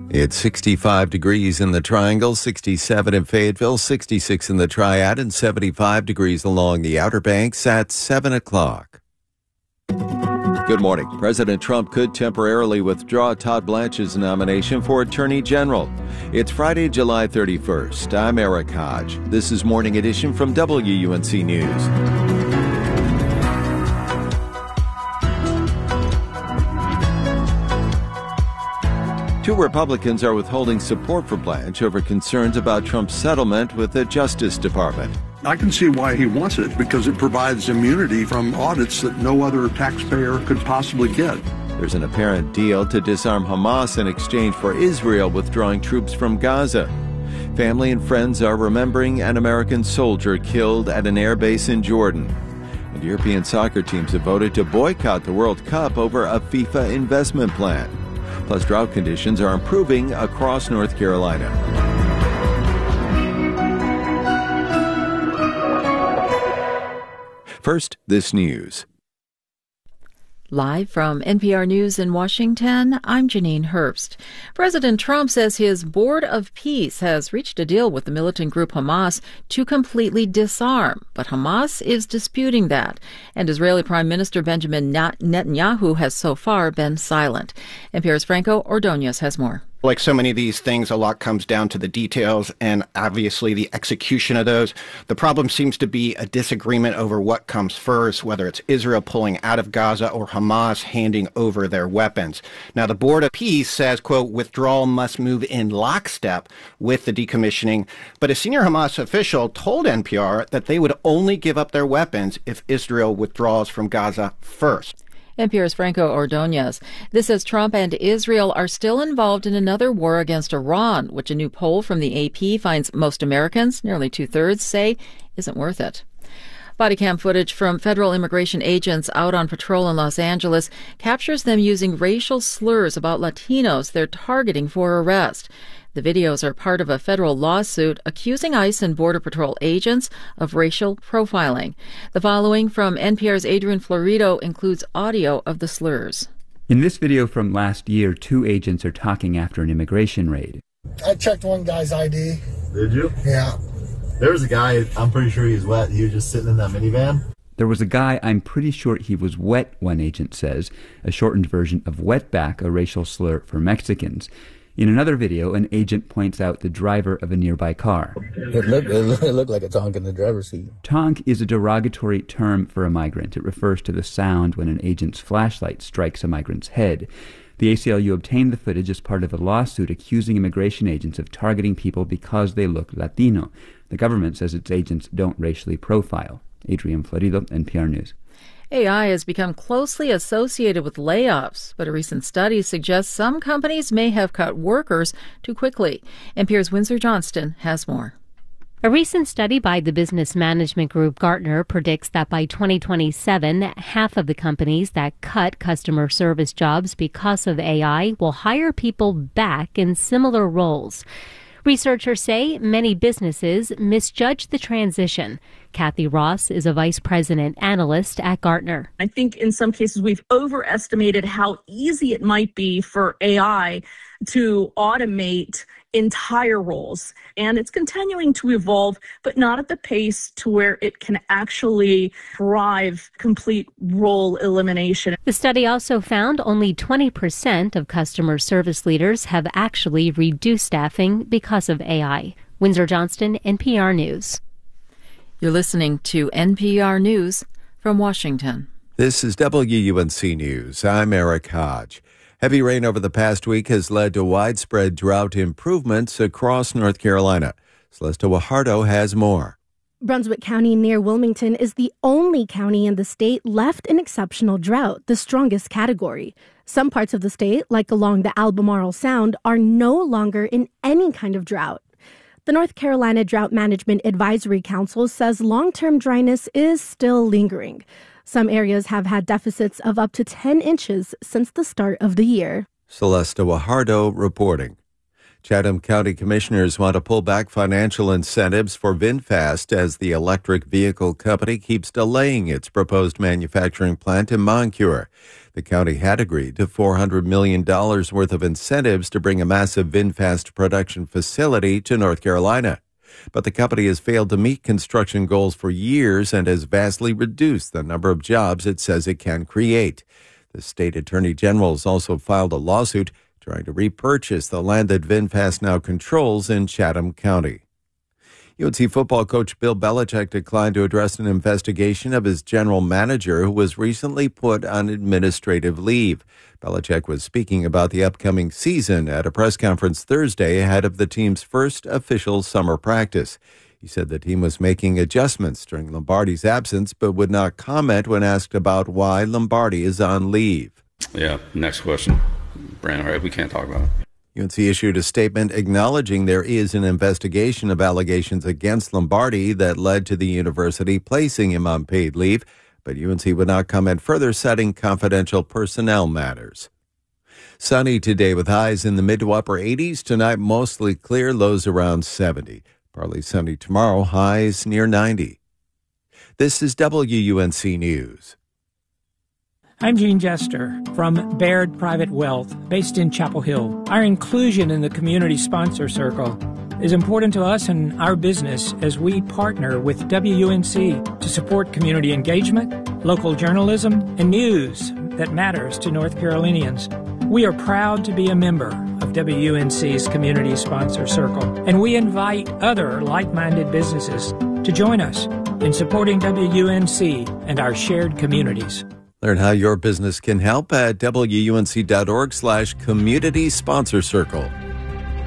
It's 65 degrees in the Triangle, 67 in Fayetteville, 66 in the Triad, and 75 degrees along the Outer Banks at 7 o'clock. Good morning. President Trump could temporarily withdraw Todd Blanche's nomination for Attorney General. It's Friday, July 31st. I'm Eric Hodge. This is Morning Edition from WUNC News. Two Republicans are withholding support for Blanche over concerns about Trump's settlement with the Justice Department. I can see why he wants it, because it provides immunity from audits that no other taxpayer could possibly get. There's an apparent deal to disarm Hamas in exchange for Israel withdrawing troops from Gaza. Family and friends are remembering an American soldier killed at an air base in Jordan. And European soccer teams have voted to boycott the World Cup over a FIFA investment plan. Plus, drought conditions are improving across North Carolina. First, this news. Live from NPR News in Washington, I'm Janine Herbst. President Trump says his Board of Peace has reached a deal with the militant group Hamas to completely disarm, but Hamas is disputing that, and Israeli Prime Minister Benjamin Netanyahu has so far been silent. NPR's Franco Ordonez has more. Like so many of these things, a lot comes down to the details and obviously the execution of those. The problem seems to be a disagreement over what comes first, whether it's Israel pulling out of Gaza or Hamas handing over their weapons. Now, the Board of Peace says, quote, withdrawal must move in lockstep with the decommissioning. But a senior Hamas official told NPR that they would only give up their weapons if Israel withdraws from Gaza first. NPR's Franco Ordonez. This says Trump and Israel are still involved in another war against Iran, which a new poll from the AP finds most Americans, nearly two-thirds, say isn't worth it. Body cam footage from federal immigration agents out on patrol in Los Angeles captures them using racial slurs about Latinos they're targeting for arrest. The videos are part of a federal lawsuit accusing ICE and Border Patrol agents of racial profiling. The following from NPR's Adrian Florido includes audio of the slurs. In this video from last year, two agents are talking after an immigration raid. I checked one guy's ID. Did you? Yeah. There was a guy, I'm pretty sure he was wet. He was just sitting in that minivan. There was a guy, I'm pretty sure he was wet, one agent says, a shortened version of wetback, a racial slur for Mexicans. In another video, an agent points out the driver of a nearby car. It looked like a tonk in the driver's seat. Tonk is a derogatory term for a migrant. It refers to the sound when an agent's flashlight strikes a migrant's head. The ACLU obtained the footage as part of a lawsuit accusing immigration agents of targeting people because they look Latino. The government says its agents don't racially profile. Adrian Florido, NPR News. AI has become closely associated with layoffs, but a recent study suggests some companies may have cut workers too quickly. NPR's Windsor Johnston has more. A recent study by the business management group Gartner predicts that by 2027, half of the companies that cut customer service jobs because of AI will hire people back in similar roles. Researchers say many businesses misjudge the transition. Kathy Ross is a vice president analyst at Gartner. I think in some cases we've overestimated how easy it might be for AI to automate entire roles. And it's continuing to evolve, but not at the pace to where it can actually drive complete role elimination. The study also found only 20% of customer service leaders have actually reduced staffing because of AI. Windsor Johnston, NPR News. You're listening to NPR News from Washington. This is WUNC News. I'm Eric Hodge. Heavy rain over the past week has led to widespread drought improvements across North Carolina. Celeste Guajardo has more. Brunswick County near Wilmington is the only county in the state left in exceptional drought, the strongest category. Some parts of the state, like along the Albemarle Sound, are no longer in any kind of drought. The North Carolina Drought Management Advisory Council says long-term dryness is still lingering. Some areas have had deficits of up to 10 inches since the start of the year. Celeste Guajardo reporting. Chatham County commissioners want to pull back financial incentives for VinFast as the electric vehicle company keeps delaying its proposed manufacturing plant in Moncure. The county had agreed to $400 million worth of incentives to bring a massive VinFast production facility to North Carolina. But the company has failed to meet construction goals for years and has vastly reduced the number of jobs it says it can create. The state attorney general has also filed a lawsuit trying to repurchase the land that VinFast now controls in Chatham County. UNC football coach Bill Belichick declined to address an investigation of his general manager who was recently put on administrative leave. Belichick was speaking about the upcoming season at a press conference Thursday ahead of the team's first official summer practice. He said the team was making adjustments during Lombardi's absence, but would not comment when asked about why Lombardi is on leave. Yeah, next question. Brandon, all right, we can't talk about it. UNC issued a statement acknowledging there is an investigation of allegations against Lombardi that led to the university placing him on paid leave, but UNC would not comment further, citing confidential personnel matters. Sunny today with highs in the mid to upper 80s. Tonight, mostly clear, lows around 70. Partly sunny tomorrow, highs near 90. This is WUNC News. I'm Gene Jester from Baird Private Wealth, based in Chapel Hill. Our inclusion in the Community Sponsor Circle is important to us and our business as we partner with WUNC to support community engagement, local journalism, and news that matters to North Carolinians. We are proud to be a member of WUNC's Community Sponsor Circle, and we invite other like-minded businesses to join us in supporting WUNC and our shared communities. Learn how your business can help at WUNC.org/community sponsor circle.